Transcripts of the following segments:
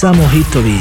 samo hitovi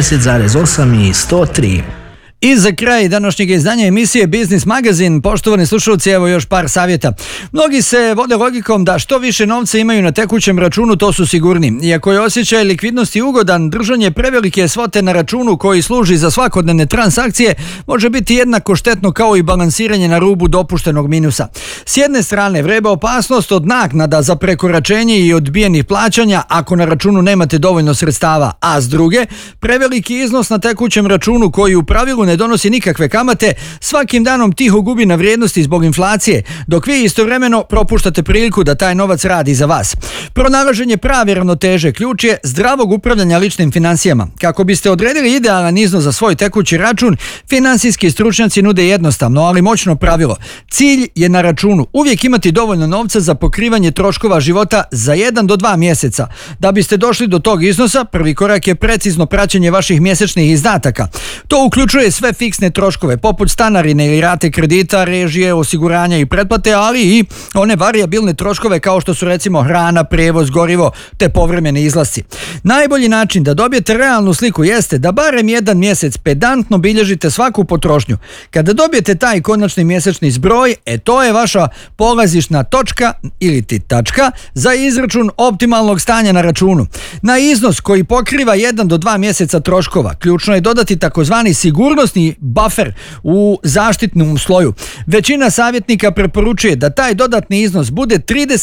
90,8 i 103. I za kraj današnjeg izdanja emisije Biznis Magazin, poštovani slušalci, evo još par savjeta. Mnogi se vode logikom da što više novca imaju na tekućem računu, to su sigurni. Iako je osjećaj likvidnosti ugodan, držanje prevelike svote na računu koji služi za svakodnevne transakcije može biti jednako štetno kao i balansiranje na rubu dopuštenog minusa. S jedne strane vreba opasnost od naknada za prekoračenje i odbijenih plaćanja ako na računu nemate dovoljno sredstava, a s druge, preveliki iznos na tekućem računu koji u pravilu ne donosi nikakve kamate, svakim danom tiho gubi na vrijednosti zbog inflacije, dok vi istovremeno propuštate priliku da taj novac radi za vas. Pronalaženje prave ravnoteže ključ je zdravog upravljanja ličnim financijama. Kako biste odredili idealan iznos za svoj tekući račun, finansijski stručnjaci nude jednostavno, ali moćno pravilo. Cilj je na računu uvijek imati dovoljno novca za pokrivanje troškova života za 1 do 2 mjeseca. Da biste došli do tog iznosa, prvi korak je precizno praćenje vaših mjesečnih izdataka. To uključuje sve fiksne troškove, poput stanarine ili rate kredita, režije, osiguranja i pretplate, ali i one varijabilne troškove kao što su recimo hrana, prijevoz, gorivo te povremeni izlasci. Najbolji način da dobijete realnu sliku jeste da barem 1 mjesec pedantno bilježite svaku potrošnju. Kada dobijete taj konačni mjesečni zbroj, to je vaša polazišna točka ili tačka za izračun optimalnog stanja na računu. Na iznos koji pokriva 1 do 2 mjeseca troškova, ključno je dodati takozvani sigurnosni buffer u zaštitnom sloju. Većina savjetnika preporučuje da taj dodatni iznos bude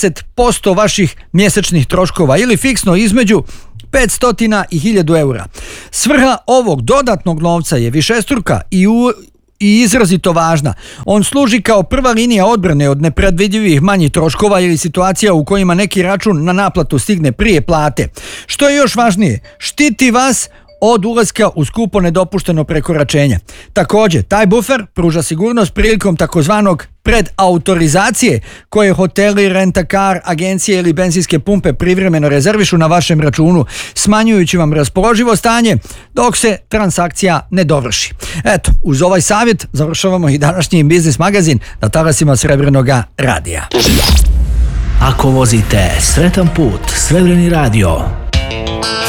30% vaših mjesečnih troškova ili fiksno između 500 i 1000 eura. Svrha ovog dodatnog novca je višestruka i izrazito važna. On služi kao prva linija odbrane od nepredvidljivih manjih troškova ili situacija u kojima neki račun na naplatu stigne prije plate. Što je još važnije, štiti vas od ulaska u skupo nedopušteno prekoračenje. Također, taj bufer pruža sigurnost prilikom takozvanog predautorizacije koje hoteli, rentakar, agencije ili benzinske pumpe privremeno rezervišu na vašem računu, smanjujući vam raspoloživo stanje dok se transakcija ne dovrši. Eto, uz ovaj savjet završavamo i današnji Biznis Magazin na talasima Srebrenoga radija. Ako vozite sretan put, Srebreni radio.